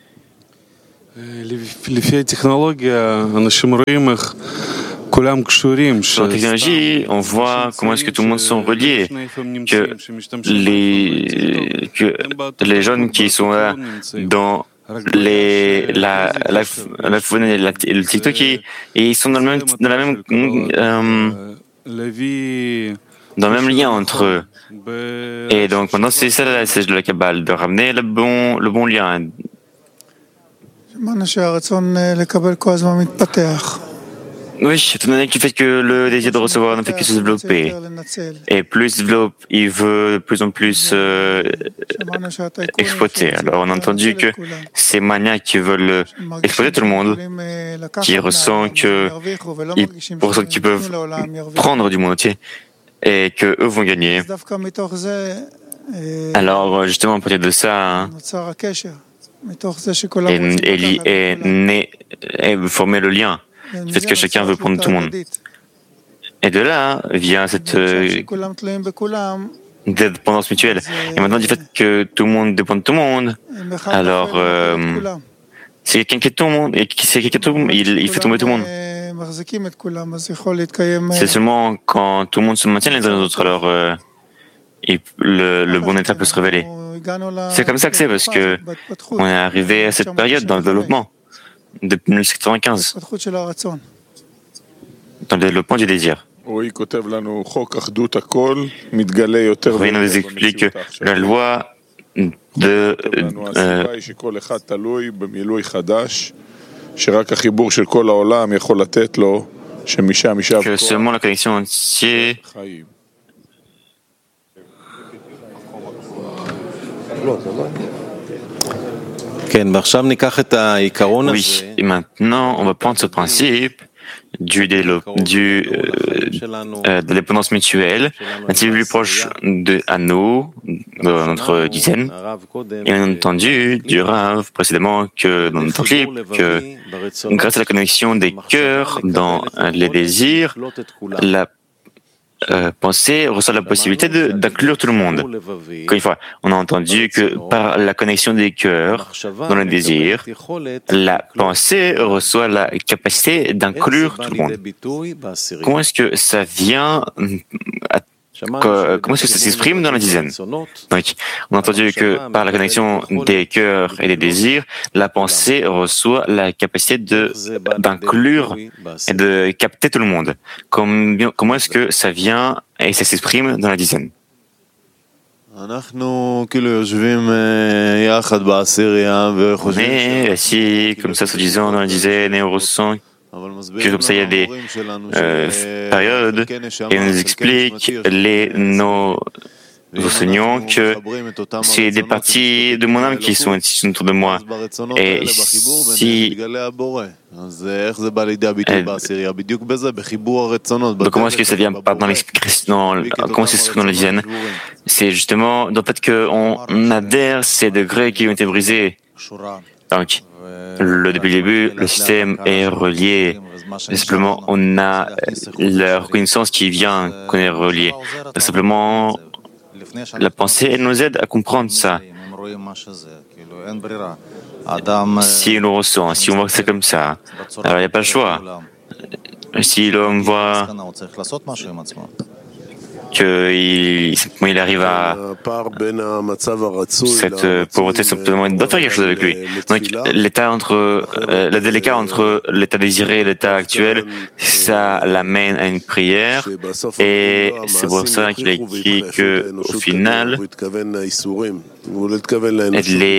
Sur la technologie, on voit comment est-ce que tout le monde sont reliés, que les, que les jeunes qui sont là dans les, la, la, la, et la, le TikTok, et ils sont dans, le même, dans la même, euh, dans le même lien entre eux. Et donc maintenant, c'est ça la message de la Kabbale, de ramener le bon, le bon lien. Oui, étant donné du fait que le désir de recevoir ne fait que se développer, et plus il se développe, il veut de plus en plus euh, exploiter. Alors on a entendu que ces maniaques qui veulent exploiter tout le monde, qui ressentent que ils, ressentent qu'ils peuvent prendre du monde entier et que eux vont gagner. Alors justement, à partir de ça, et, et, et, et, et former le lien. Du fait que chacun veut prendre tout le monde. Et de là vient cette euh, dépendance mutuelle. Et maintenant, du fait que tout le monde dépend de tout le monde, alors euh, c'est quelqu'un qui est tout le monde, et qui c'est quelqu'un tout le monde, il, il fait tomber tout le monde. C'est seulement quand tout le monde se maintient les uns les autres, alors euh, et le, le bon état peut se révéler. C'est comme ça que c'est, parce que on est arrivé à cette période dans le développement. Depuis mille neuf cent quatre-vingt-quinze, dans le développement du désir. Oui, il nous explique que la loi de euh, que seulement la connexion entière oui, et maintenant, on va prendre ce principe du, du, euh, euh, de dépendance mutuelle, un petit peu plus proche de, à nous, de notre dizaine. Et on a entendu du Rav précédemment que dans notre clip, que grâce à la connexion des cœurs dans les désirs, la Euh, penser reçoit la possibilité de, d'inclure tout le monde. Encore une fois, on a entendu que par la connexion des cœurs dans le désir, la pensée reçoit la capacité d'inclure tout le monde. Comment est-ce que ça vient à Comment est-ce que ça s'exprime dans la dizaine? Donc, on a entendu que par la connexion des cœurs et des désirs, la pensée reçoit la capacité de, d'inclure et de capter tout le monde. Comment, comment est-ce que ça vient et ça s'exprime dans la dizaine? On est assis comme ça, se disant dans la dizaine, et on ressent que comme ça il y a des euh, périodes, et on nous explique les, nos enseignants que c'est des parties de mon âme qui sont ici autour de moi. Et si donc comment est-ce que ça vient pas dans l'expression, comment c'est dans la dizaine? C'est justement dans le fait qu'on adhère ces degrés qui ont été brisés. Donc, le, depuis le début, le système est relié. Simplement, on a la reconnaissance qui vient qu'on est relié. Donc, simplement, la pensée, elle nous aide à comprendre ça. Si on le ressent, si on voit que c'est comme ça, alors il n'y a pas le choix. Si l'homme voit qu'il il arrive à cette pauvreté, simplement il doit faire quelque chose avec lui. Donc l'état entre euh, le délicat entre l'état désiré et l'état actuel, ça l'amène à une prière, et c'est pour ça qu'il a écrit que au final les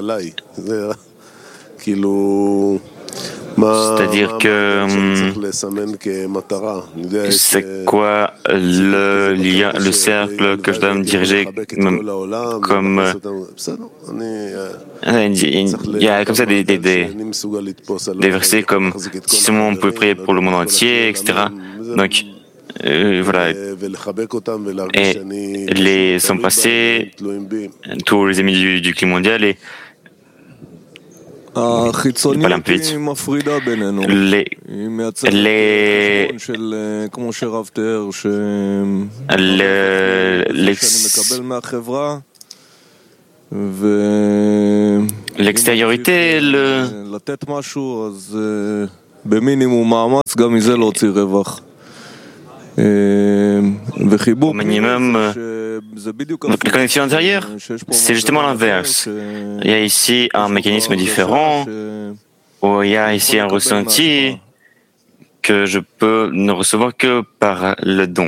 c'est-à-dire que c'est quoi le lien, le cercle que je dois me diriger comme il y a comme ça des, des, des, des versets comme si seulement on peut prier pour le monde entier, et cetera. Donc euh, voilà, et les sont passés tous les amis du, du climat mondial et
החיצוניות מפרידה בינינו, היא מייצרת חשבון של, כמו שרב תיאר, שאני מקבל מהחברה
l'extériorité, le...
לתת משהו, אז במינימום מאמץ גם מזה להוציא רווח.
Au minimum, la connexion intérieure, c'est justement l'inverse. Il y a ici un mécanisme différent, où il y a ici un ressenti que je peux ne recevoir que par le don.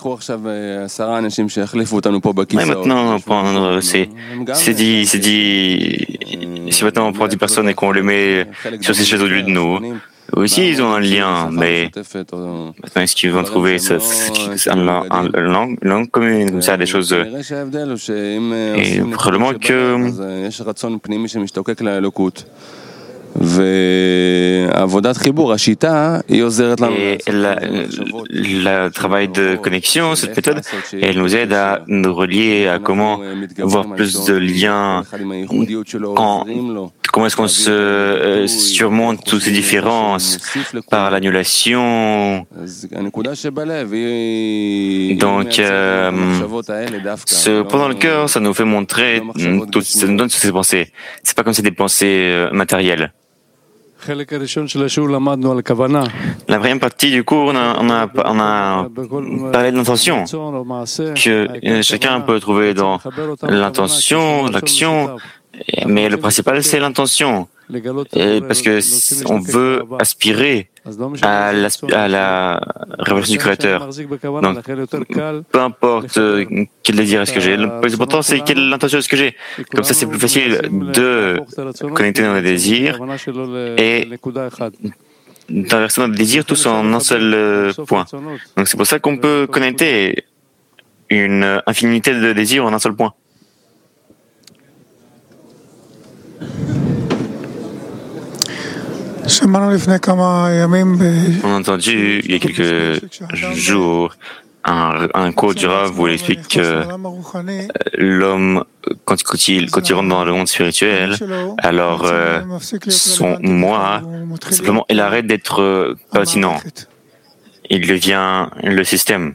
Et maintenant, prendre, c'est, c'est dit, c'est dit, si maintenant on prend dix personnes et qu'on les met sur ces chaises au lieu de nous, aussi, ils ont un lien, mais maintenant, est-ce qu'ils vont trouver ce, ce, un, un, une langue, langue commune, comme ça, des choses. Et probablement que. Et le travail de connexion, cette méthode, elle nous aide à nous relier à comment avoir plus de liens, quand, comment est-ce qu'on se euh, surmonte toutes ces différences par l'annulation. Donc, euh, ce point dans le cœur, ça nous fait montrer, tout, ça nous donne toutes ces pensées. C'est pas comme c'est des pensées euh, matérielles. La première partie du cours, on a, on a, on a parlé de l'intention, que chacun peut trouver dans l'intention, l'action, mais le principal c'est l'intention, et parce que on veut aspirer à la, à la révélation du Créateur. Donc, peu importe quel désir est-ce que j'ai, le plus important c'est quelle intention est-ce que j'ai. Comme ça, c'est plus facile de connecter dans les désirs et d'inverser notre désir tous en un seul point. Donc, c'est pour ça qu'on peut connecter une infinité de désirs en un seul point. On a entendu il y a quelques jours un, un cours du Rav où il explique que l'homme, quand, quand, il, quand il rentre dans le monde spirituel, alors euh, son moi, simplement, il arrête d'être pertinent. Il devient le système.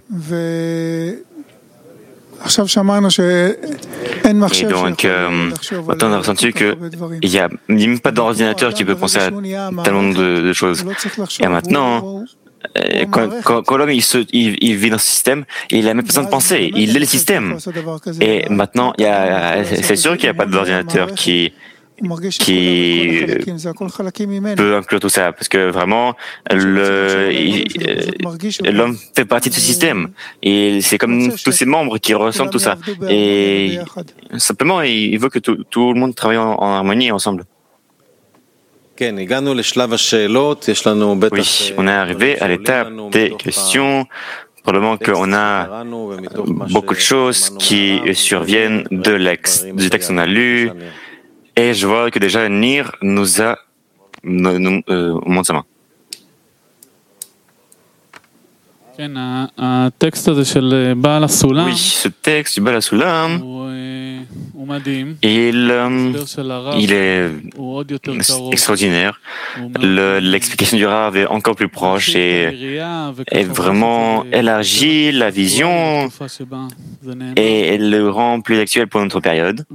Et donc, euh, maintenant on a ressenti qu'il n'y a même pas d'ordinateur qui peut penser à tellement de, de choses. Et maintenant, quand, quand, quand l'homme il, se, il, il vit dans ce système, il n'a même pas besoin de penser, il est le système. Et maintenant, il y a, c'est sûr qu'il n'y a pas d'ordinateur qui qui peut inclure tout ça, parce que vraiment, le, l'homme fait partie de ce système, et c'est comme tous ses membres qui ressentent tout ça, et simplement, il veut que tout, tout le monde travaille en, en harmonie ensemble. Oui, on est arrivé à l'étape des questions. Probablement qu'on a beaucoup de choses qui surviennent de l'ex, du texte qu'on a lu. Et je vois que déjà Nir nous a nous, nous, euh, montre sa main. Oui, ce texte du Baal HaSulam, il, il est extraordinaire. Le, l'explication du Rav est encore plus proche et, et vraiment élargit la vision et le rend plus actuel pour notre période.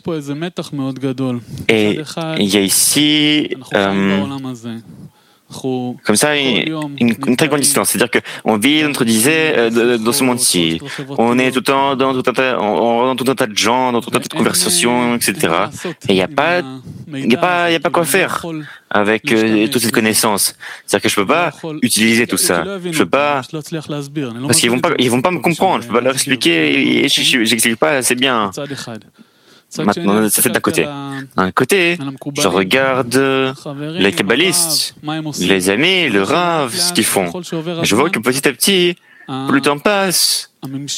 Et il y a ici euh, comme ça, une, une très grande distance. C'est-à-dire qu'on vit notre disait euh, dans ce monde-ci. On est tout le temps dans tout un tas, on rentre dans tout un tas de gens, dans tout un tas de conversations, et cetera. Et il n'y a pas, il y a pas, il y a pas quoi faire avec euh, toute cette connaissance. C'est-à-dire que je peux pas utiliser tout ça. Je peux pas, parce qu'ils vont pas, ils vont pas me comprendre. Je peux pas leur expliquer. Et j'explique pas assez bien. Maintenant, ça fait d'un côté. D'un côté, je regarde les kabbalistes, les amis, le Rav, ce qu'ils font. Je vois que petit à petit, plus le temps passe, le,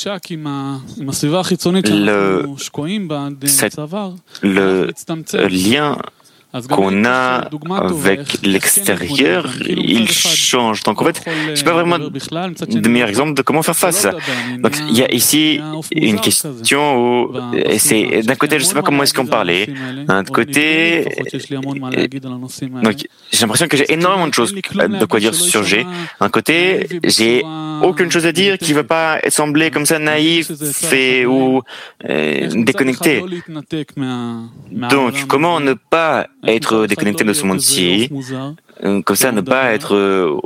cette, le lien qu'on a avec l'extérieur, il change. Donc en fait, je n'ai pas vraiment de meilleur exemple de comment faire face à ça. Donc il y a ici une question où c'est d'un côté, je ne sais pas comment est-ce qu'on parlait. D'un autre côté, donc j'ai l'impression que j'ai énormément de choses de quoi dire sur ce sujet. D'un côté, j'ai aucune chose à dire qui ne va pas sembler comme ça naïf et ou euh, déconnecté. Donc comment ne pas être déconnecté de ce monde-ci, comme ça ne pas être euh,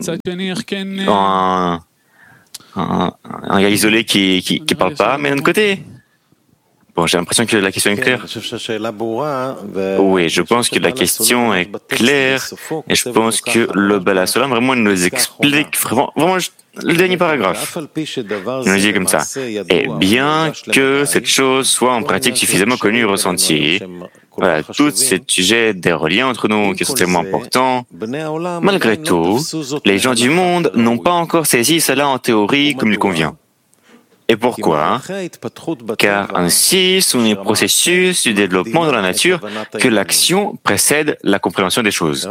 un, un, un gars isolé qui qui, qui parle pas, mais d'un autre côté. Bon, j'ai l'impression que la question est claire. Oui, je pense que la question est claire et je pense que le Bala Solam vraiment nous explique vraiment, vraiment le dernier paragraphe. Il nous dit comme ça. Et bien que cette chose soit en pratique suffisamment connue et ressentie, voilà, tous ces sujets des reliens entre nous qui sont tellement importants, malgré tout, les gens du monde n'ont pas encore saisi cela en théorie comme il convient. Et pourquoi? Car ainsi sont les processus du développement de la nature que l'action précède la compréhension des choses.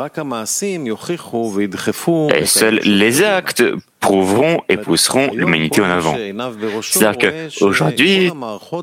Et seuls les actes prouveront et pousseront l'humanité en avant. C'est-à-dire qu'aujourd'hui,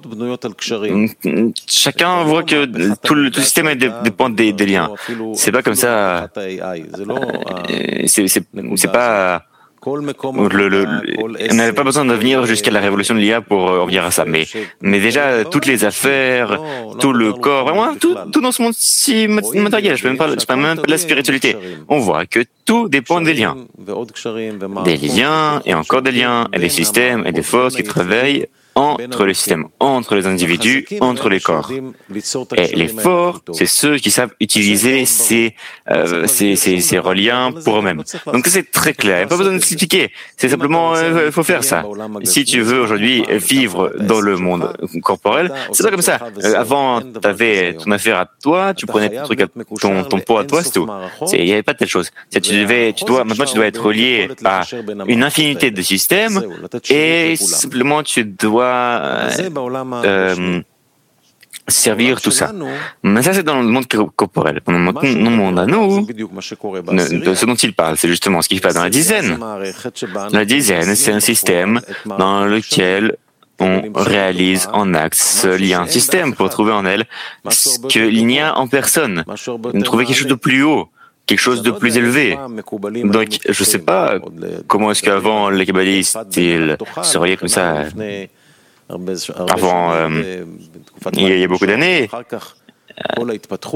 chacun voit que tout le, tout le système dépend des, des liens. C'est pas comme ça. C'est, c'est, c'est pas. Le, le, on n'avait pas besoin de venir jusqu'à la révolution de l'I A pour euh, revenir à ça, mais, mais déjà toutes les affaires, tout le corps, vraiment tout, tout dans ce monde si matériel, je ne parle même pas de la spiritualité. On voit que tout dépend des liens. Des liens et encore des liens, et des systèmes et des forces qui travaillent entre les systèmes, entre les individus, entre les corps. Et les forts, c'est ceux qui savent utiliser ces, euh, ces, ces, ces reliens pour eux-mêmes. Donc c'est très clair, il n'y a pas besoin de s'expliquer, c'est simplement, il euh, faut faire ça. Si tu veux aujourd'hui vivre dans le monde corporel, c'est pas comme ça. Euh, avant, tu avais ton affaire à toi, tu prenais ton truc à ton, ton pot à toi, c'est tout. Il n'y avait pas de telle chose. Tu devais, tu dois, maintenant tu dois être relié à une infinité de systèmes et simplement tu dois Euh, servir tout ça. Mais ça, c'est dans le monde corporel. Dans notre monde à nous, de ce dont il parle, c'est justement ce qui se passe dans la dizaine. La dizaine, c'est un système dans lequel on réalise en acte ce lien système pour trouver en elle ce qu'il n'y a en personne. Trouver quelque chose de plus haut, quelque chose de plus élevé. Donc, je ne sais pas comment est-ce qu'avant les kabbalistes, ils se reliaient comme ça. Avant, euh, il y a beaucoup d'années, quand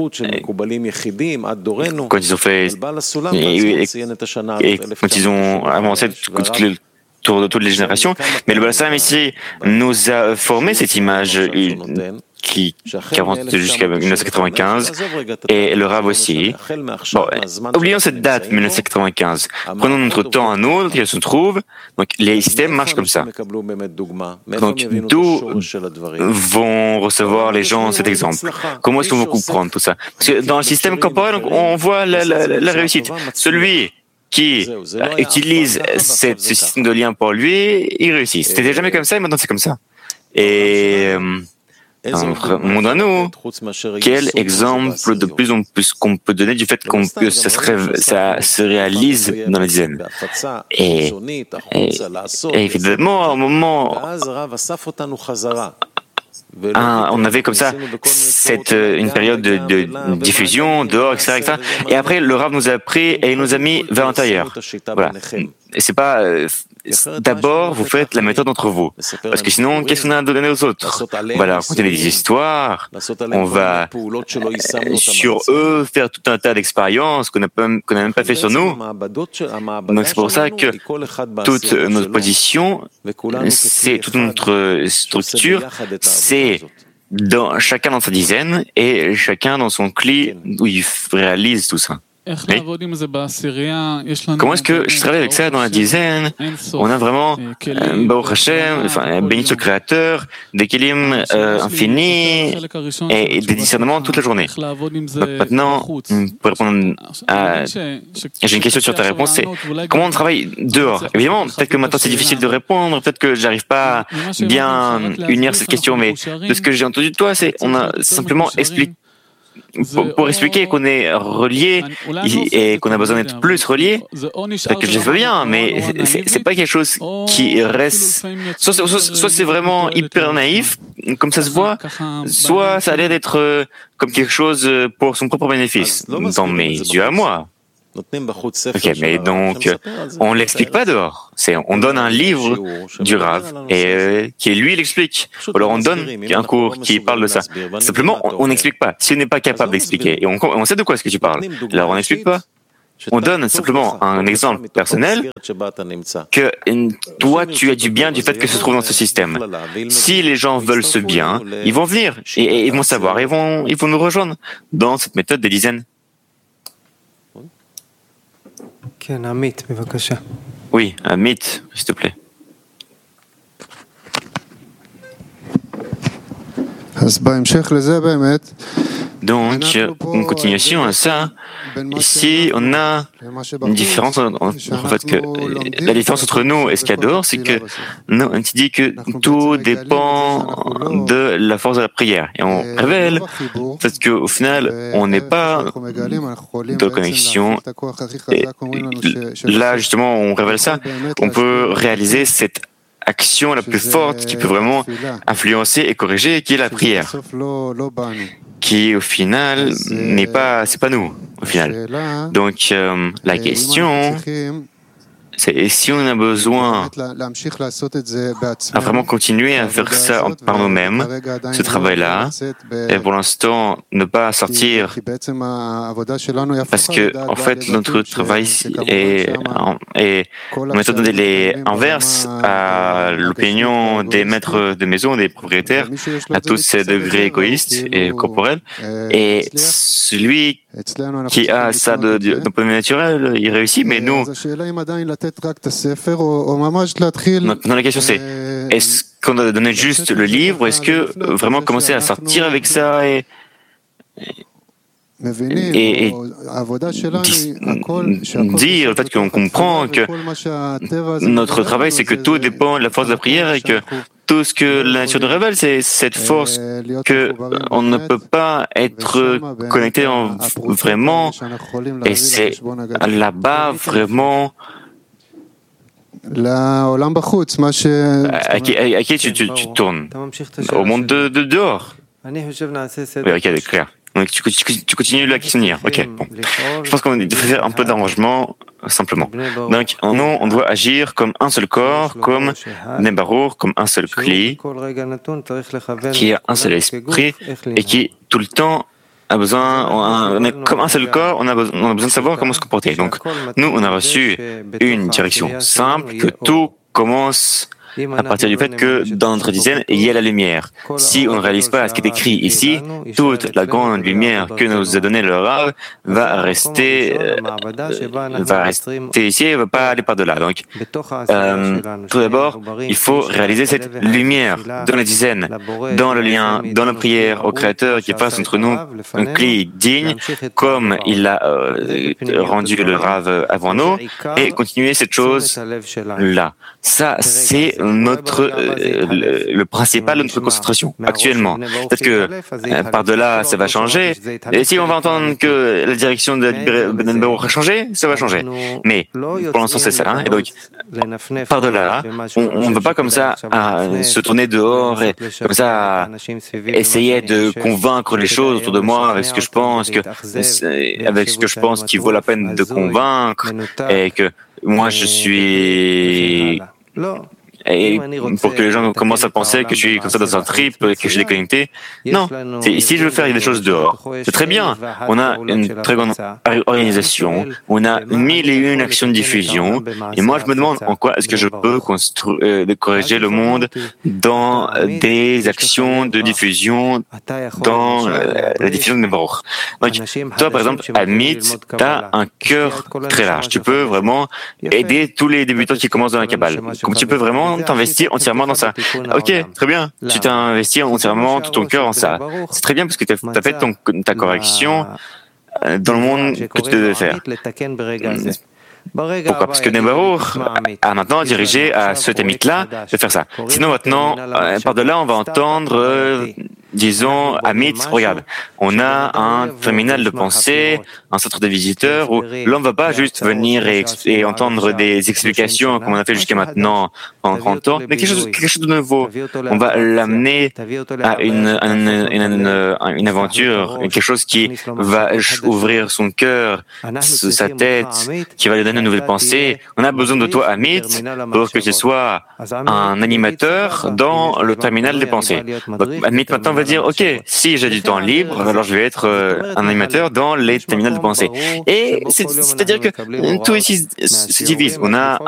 ils ont fait, et, et quand ils ont avancé autour de toutes les générations, mais le Bala Solam ici nous a formé cette image qui, qui avance jusqu'à dix-neuf cent quatre-vingt-quinze, et le Rav aussi. Bon, oublions cette date, dix-neuf cent quatre-vingt-quinze. Prenons notre temps à nous, qui se trouve. Donc, les systèmes marchent comme ça. Donc, d'où vont recevoir les gens cet exemple? Comment est-ce qu'on va comprendre tout ça? Parce que dans le système corporel, on voit la, la, la réussite. Celui qui utilise cette, ce système de lien pour lui, il réussit. C'était jamais comme ça, et maintenant c'est comme ça. Et dans notre monde à nous, quel exemple de plus en plus qu'on peut donner du fait qu'on peut, ça, se, ça se réalise dans la dizaine. Et, et, et évidemment, au moment, ah, on avait comme ça cette, une période de, de diffusion dehors, et cetera, et cetera. Et après, le Rav nous a pris et il nous a mis vers l'intérieur. Voilà. Et c'est pas. D'abord, vous faites la méthode entre vous. Parce que sinon, qu'est-ce qu'on a à donner aux autres? On va leur raconter des histoires, on va euh, sur eux faire tout un tas d'expériences qu'on n'a qu'on n'a même pas fait sur nous. Donc c'est pour ça que toute notre position, c'est toute notre structure, c'est dans, chacun dans sa dizaine et chacun dans son cli où il réalise tout ça. Oui. Comment est-ce que je travaille avec ça dans la dizaine? On a vraiment euh, Baruch Hashem, enfin, béni ce Créateur, des kelim euh, infinis et, et des discernements toute la journée. Donc maintenant, pour répondre à... J'ai une question sur ta réponse, c'est comment on travaille dehors? Évidemment, peut-être que maintenant c'est difficile de répondre, peut-être que j'arrive pas à bien unir cette question, mais de ce que j'ai entendu de toi, c'est on a simplement expliqué pour, pour expliquer qu'on est relié et qu'on a besoin d'être plus relié, que je veux bien, mais c'est, c'est pas quelque chose qui reste. Soit, soit, soit c'est vraiment hyper naïf, comme ça se voit, soit ça a l'air d'être comme quelque chose pour son propre bénéfice, dans mes yeux à moi. Ok, mais donc, on l'explique pas dehors. C'est, on donne un livre du Rav et euh, qui lui l'explique. Ou alors on donne un cours qui parle de ça. Simplement, on n'explique pas. Si on n'est pas capable d'expliquer, et on, on sait de quoi est-ce que tu parles, alors on n'explique pas. On donne simplement un exemple personnel que toi, tu as du bien du fait que se trouve dans ce système. Si les gens veulent ce bien, ils vont venir et, et ils vont savoir, ils vont, ils vont nous rejoindre dans cette méthode des dizaines. Oui, Amit, s'il te plaît. Donc, en continuation à ça, ici, on a une différence, en, en fait, que la différence entre nous et ce qu'il y a dehors, c'est que nous, on dit que tout dépend de la force de la prière. Et on révèle, parce qu'au final, on n'est pas de connexion. Et là, justement, on révèle ça. On peut réaliser cette action la plus forte qui peut vraiment influencer et corriger, qui est la prière, qui au final n'est pas, c'est pas nous au final. Donc euh, la question, c'est si on a besoin à vraiment continuer à faire ça par nous-mêmes, ce travail-là, et pour l'instant ne pas sortir, parce que en fait notre travail est, est une méthode est inverse à l'opinion des maîtres de maison, des propriétaires, à tous ces degrés égoïstes et corporels, et celui qui a ça de, de, d'un point de vue naturel, il réussit, mais nous, maintenant la question c'est, est-ce qu'on doit donner juste le livre, ou est-ce que vraiment commencer à sortir avec ça et, et, et dire le fait qu'on comprend que notre travail c'est que tout dépend de la force de la prière et que tout ce que la nature nous révèle, c'est cette force que on ne peut pas être connecté en vraiment, et c'est là-bas vraiment à qui, à qui tu, tu, tu tournes au monde de, de dehors. Oui, ok, clair. Donc tu, tu, tu continues la questionnaire. Ok, bon. Je pense qu'on doit faire un peu d'arrangement simplement. Donc nous, on doit agir comme un seul corps, comme Nebarour, comme un seul cli, qui a un seul esprit et qui tout le temps a besoin, on est comme un seul corps, on a, besoin, on a besoin de savoir comment se comporter. Donc nous, on a reçu une direction simple, que tout commence à partir du fait que dans notre dizaine, il y a la lumière. Si on ne réalise pas ce qui est écrit ici, toute la grande lumière que nous a donnée le Rav va rester, euh, va rester ici et ne va pas aller par-delà. Donc, euh, tout d'abord, il faut réaliser cette lumière dans la dizaine, dans le lien, dans la prière au Créateur qui fasse entre nous un cli digne, comme il l'a euh, rendu le Rav avant nous, et continuer cette chose-là. Ça, c'est notre euh, le, le principal de notre concentration actuellement. Peut-être que euh, par-delà, ça va changer. Et si on va entendre que la direction de Ben Baruch a changé, ça va changer. Mais pour l'instant, c'est ça. Hein. Et donc, par-delà, on ne veut pas comme ça à se tourner dehors et comme ça à essayer de convaincre les choses autour de moi avec ce que je pense, que, avec ce que je pense qu'il vaut la peine de convaincre et que moi je suis... Et pour que les gens commencent à penser que je suis comme ça dans un trip, que je suis déconnecté. Non, c'est, ici je veux faire des choses dehors. C'est très bien. On a une très grande organisation, on a mille et une actions de diffusion, et moi je me demande en quoi est-ce que je peux construire, euh, corriger le monde dans des actions de diffusion, dans euh, la diffusion de mes bords. Donc, toi par exemple, Amit, tu as un cœur très large. Tu peux vraiment aider tous les débutants qui commencent dans la Kabbale. Comme tu peux vraiment t'investir entièrement dans ça. Ok, très bien. Tu t'es investi entièrement tout ton cœur en ça. C'est très bien parce que tu as fait ton, ta correction dans le monde que tu devais faire. Pourquoi? Parce que Nebarour a maintenant dirigé à ce Amit-là de faire ça. Sinon maintenant, euh, par-delà, on va entendre euh, disons, Amit, regarde, on a un terminal de pensée, un centre de visiteurs où l'homme ne va pas juste venir et, et entendre des explications comme on a fait jusqu'à maintenant pendant trente ans, mais quelque chose, quelque chose de nouveau. On va l'amener à une, une, une, une, une aventure, quelque chose qui va ouvrir son cœur, sa tête, qui va lui donner une nouvelle pensée. On a besoin de toi, Amit, pour que tu sois un animateur dans le terminal des pensées. Donc, Amit maintenant va dire, ok, si j'ai du temps libre, alors je vais être euh, un animateur dans les terminals de pensée. Et c'est, c'est-à-dire que tout ici se divise. On a